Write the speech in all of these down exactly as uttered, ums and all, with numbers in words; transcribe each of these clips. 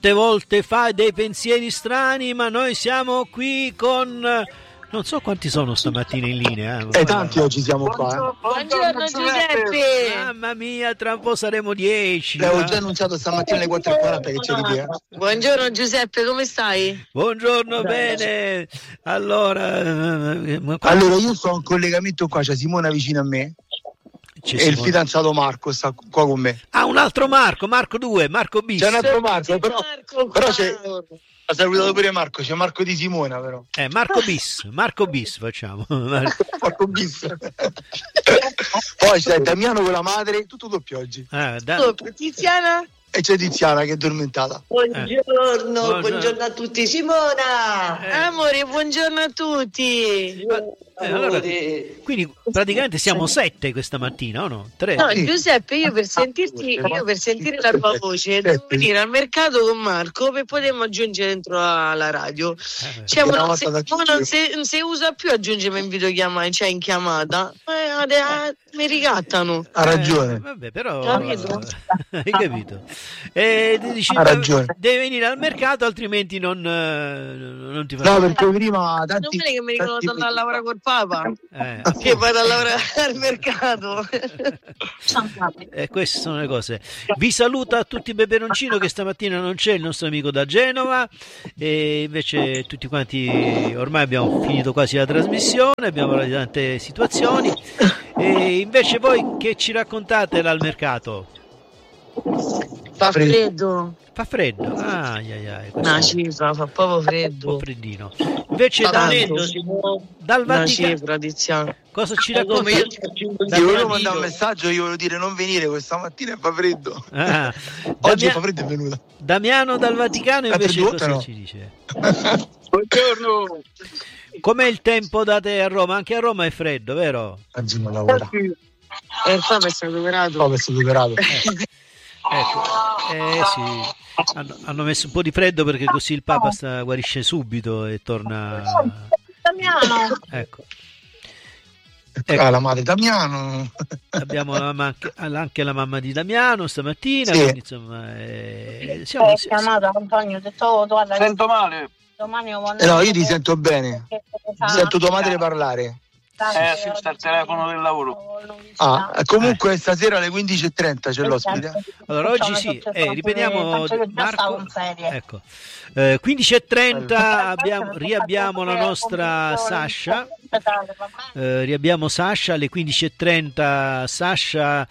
Tante volte fai dei pensieri strani, ma noi siamo qui con... Non so quanti sono stamattina in linea. Eh, eh tanti oggi siamo qua. Buongiorno, buongiorno Giuseppe. Mamma mia, tra un po' saremo dieci. L'avevo già annunciato stamattina alle quattro e quaranta che c'eri via. Buongiorno Giuseppe, come stai? Buongiorno, Dai. Bene. Allora, allora io sto in collegamento qua, c'è Simona vicino a me. C'è e Simone. Il fidanzato Marco sta qua con me. Ah, un altro Marco, Marco due, Marco bis. C'è un altro Marco, però, Marco però c'è... Ha salutato pure Marco, c'è Marco di Simona però. Eh, Marco bis, Marco bis facciamo. Marco bis. Poi c'è Damiano con la madre, tutto doppio oggi. Ah, da... Tiziana? E c'è Tiziana che è addormentata. Buongiorno, eh. buongiorno, buongiorno a tutti. Simona! Eh. Amore, buongiorno a tutti. Ma, eh, allora, quindi praticamente siamo sette questa mattina, o no? Tre. No, Giuseppe, io per sentirti, io per sentire la tua voce devo venire al mercato con Marco per potermi aggiungere dentro alla radio. Eh, cioè, non, se, non, se, non si usa più aggiungermi in videochiamata, cioè in chiamata. Eh, eh, mi ricattano. Ha ragione. Eh, vabbè, però capito? Hai capito? Eh, dici, ha ragione. Devi venire al mercato, altrimenti non, non ti fa. No, perché prima tanti, non è che mi dicono di andare a lavorare col Papa, eh. che vado a lavorare al mercato. E eh, queste sono le cose. Vi saluta a tutti Beberoncino, che stamattina non c'è, il nostro amico da Genova, e invece tutti quanti ormai abbiamo finito quasi la trasmissione, abbiamo parlato di tante situazioni. E invece voi che ci raccontate là al mercato? Fa freddo. Fa freddo? Ah, ai, ai, ai, una cifra, fa proprio freddo. Un po' freddino. Invece da, freddo, dal Vaticano cifra, Tiziano. Cosa ci racconta? Io, io volevo mandare un messaggio, io volevo dire non venire questa mattina e fa freddo. Ah, oggi Damia... fa freddo è venuta. Damiano dal Vaticano invece cosa no. ci dice? Buongiorno. Com'è il tempo da te a Roma? Anche a Roma è freddo, vero? Oggi non lavora. E il Papa è stato operato. Papa è stato operato. Eh. Ecco, eh sì, hanno, hanno messo un po' di freddo perché così il Papa sta, guarisce subito e torna. Damiano. Ecco. Ecco. Ah, la madre Damiano. Abbiamo la mamma, anche la mamma di Damiano stamattina. Sì. Quindi, insomma, eh, siamo, ho chiamato Antonio, ho detto oh, guarda, sento male. Domani ho eh no, io ti sento bene. Sento tua madre parlare. Eh sì, sta il telefono del lavoro. Ah, comunque stasera alle quindici e trenta c'è l'ospite. Allora oggi sì, eh, ripetiamo Marco. Ecco. Eh, quindici e trenta abbiamo, riabbiamo la nostra Sasha. Eh, riabbiamo Sasha alle quindici e trenta, Sasha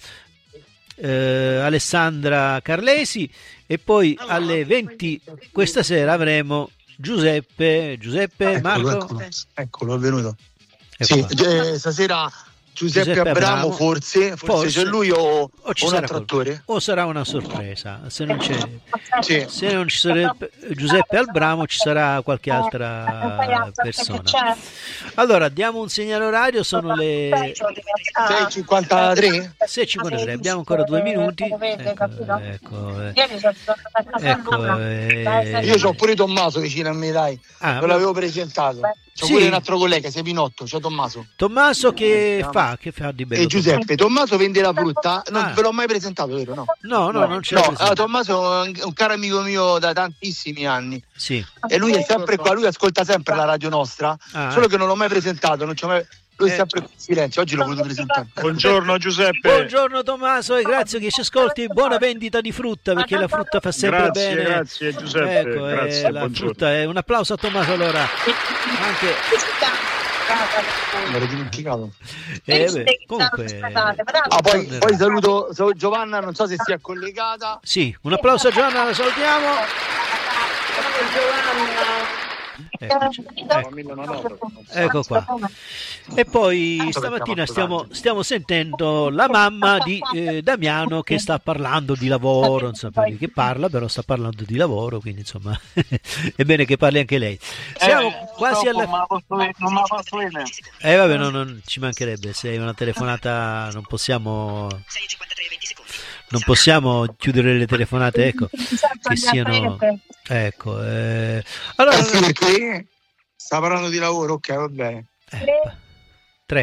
eh, Alessandra Carlesi, e poi alle venti questa sera avremo Giuseppe Giuseppe eccolo, Marco. Eccolo, eccolo, è venuto. Sì, eh, stasera Giuseppe, Giuseppe Abramo, Abramo forse, forse, forse c'è lui o, o, ci o un sarà altro attore. O sarà una sorpresa. Se non c'è, sì. se non ci sarebbe Giuseppe Abramo, ci sarà qualche altra persona. Allora diamo un segnale orario, sono le sei e cinquantatré. sei e cinquantatré, abbiamo ancora due minuti. Ecco, ecco, eh. ecco eh. Io c'ho pure Tommaso vicino a me, dai. Ah, non l'avevo presentato. C'ho sì. pure un altro collega, sei Pinotto, c'è Tommaso. Tommaso che fa? Che fa di bello? E Giuseppe, Tommaso vende la frutta, non ah. ve l'ho mai presentato, vero? No, no, no, non c'è. No, allora, Tommaso è un caro amico mio da tantissimi anni. Sì. E lui è sempre qua, lui ascolta sempre la radio nostra, ah, solo che non l'ho mai presentato, non c'ho mai... Lui è sempre in silenzio, oggi l'ho voluto presentare. Buongiorno Giuseppe. Buongiorno Tommaso e grazie che ci ascolti. Buona vendita di frutta, perché la frutta fa sempre grazie, bene. Grazie Giuseppe. Ecco, grazie, eh, la frutta è un applauso a Tommaso allora. Anche mi ero dimenticato. Eh, beh, comunque ah, poi, poi saluto, saluto Giovanna, non so se sia collegata. Sì, un applauso a Giovanna, la salutiamo. Eccoci. Ecco. Ecco qua. E poi stamattina stiamo, stiamo sentendo la mamma di eh, Damiano che sta parlando di lavoro, non so perché parla, però sta parlando di lavoro, quindi insomma è bene che parli anche lei. Siamo eh, quasi alla fine. Non me la posso vedere. Eh vabbè, no, non ci mancherebbe, se è una telefonata non possiamo non possiamo chiudere le telefonate, ecco, che siano ecco eh. Allora eh sì, perché sta parlando di lavoro, ok, va bene. Eh, tre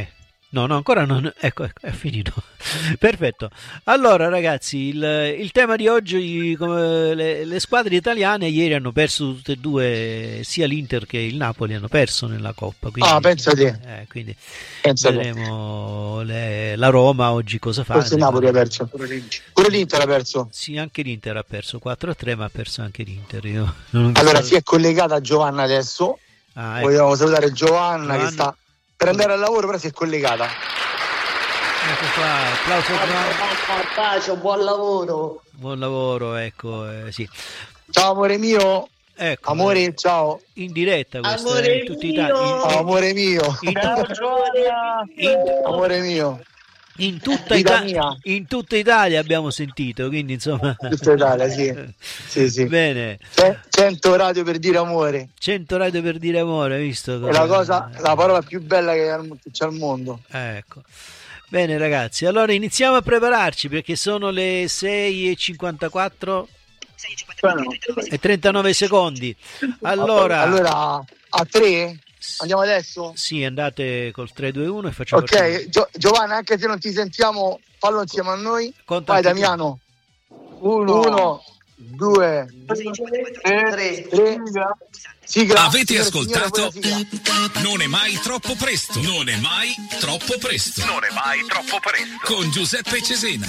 No, no, ancora non. Ecco, ecco, è finito. Perfetto. Allora, ragazzi, il, il tema di oggi, come le, le squadre italiane ieri hanno perso tutte e due, sia l'Inter che il Napoli hanno perso nella Coppa. Quindi, ah, pensa te. Eh, quindi pensa vedremo le, la Roma oggi cosa fa. Forse il Napoli ha perso. Pure l'Inter ha perso. Sì, anche l'Inter ha perso quattro a tre, ma ha perso anche l'Inter. Io non allora, si è collegata Giovanna adesso. Ah, ecco. Vogliamo salutare Giovanna, Giovanna che sta per andare al lavoro, però si è collegata. Ecco qua, applauso a bacio, buon lavoro. Buon lavoro, ecco, eh, sì. Ciao amore mio. Ecco, amore, eh, ciao. In diretta questa, amore eh, in tutti Italia. In, oh, amore mio. In, in, amore mio. In tutta, Ita- in tutta Italia abbiamo sentito, quindi insomma. In tutta Italia, sì. sì, sì. Bene. cento radio per dire amore. cento radio per dire amore, visto? È la cosa, la parola più bella che c'è al mondo. Ecco. Bene ragazzi, allora iniziamo a prepararci perché sono le sei e cinquantaquattro e trentanove secondi. Allora, allora a tre? Andiamo adesso? Sì, andate col tre due uno e facciamo. Ok, Gio- Giovanna, anche se non ti sentiamo, fallo insieme a noi. Conta vai Damiano. Uno, uno due, tre, tre. Sigla. Avete ascoltato? Non è mai troppo presto. Non è mai troppo presto. Non è mai troppo presto. Con Giuseppe Cesena.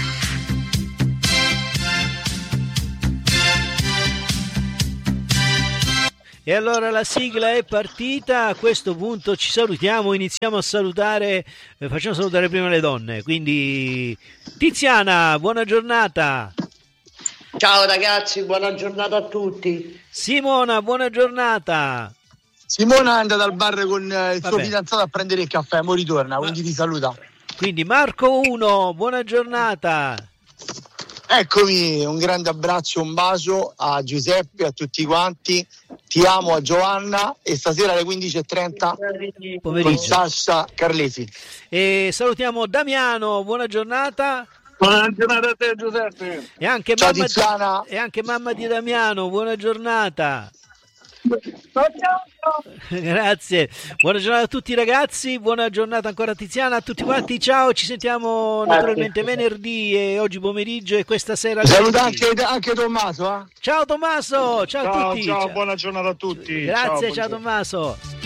E allora la sigla è partita, a questo punto ci salutiamo, iniziamo a salutare, eh, facciamo salutare prima le donne, quindi Tiziana, buona giornata. Ciao ragazzi, buona giornata a tutti. Simona, buona giornata. Simona è andata al bar con eh, il Vabbè. suo fidanzato a prendere il caffè, mo ritorna, quindi ti saluta. Quindi Marco uno, buona giornata. Eccomi, un grande abbraccio, un bacio a Giuseppe, a tutti quanti, ti amo, a Giovanna, e stasera alle quindici e trenta pomeriggio con Sasha Carlesi. E salutiamo Damiano, buona giornata. Buona giornata a te Giuseppe. E anche, ciao, mamma di, e anche mamma di Damiano, buona giornata. Grazie, buona giornata a tutti ragazzi, buona giornata ancora a Tiziana, a tutti quanti, ciao, ci sentiamo naturalmente venerdì e oggi pomeriggio e questa sera. Saluta anche, anche Tommaso. Eh? Ciao Tommaso, ciao, ciao a tutti. Ciao, buona giornata a tutti. Grazie, ciao, ciao Tommaso.